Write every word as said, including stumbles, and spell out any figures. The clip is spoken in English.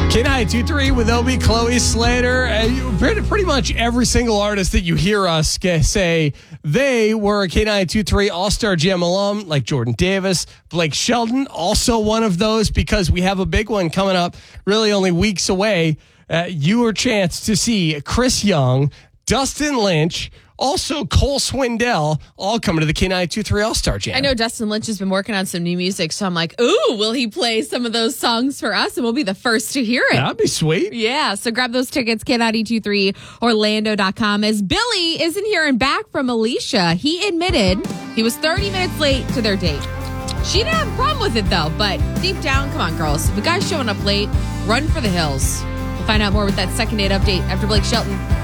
K nine two three with Obi, Chloe Slater. Uh, you- pretty, pretty much every single artist that you hear us g- say they were a K nine two three All-Star Jam alum, like Jordan Davis, Blake Shelton, also one of those, because we have a big one coming up really only weeks away. Uh, your chance to see Chris Young, Dustin Lynch, also Cole Swindell, all coming to the K nine two three All-Star Jam. I know Dustin Lynch has been working on some new music, so I'm like, ooh, will he play some of those songs for us? And we'll be the first to hear it. That'd be sweet. Yeah, so grab those tickets, K nine two three Orlando dot com. As Billy isn't hearing back from Alicia, he admitted he was thirty minutes late to their date. She didn't have a problem with it, though, but deep down, come on, girls. If a guy's showing up late, run for the hills. We'll find out more with that second date update after Blake Shelton.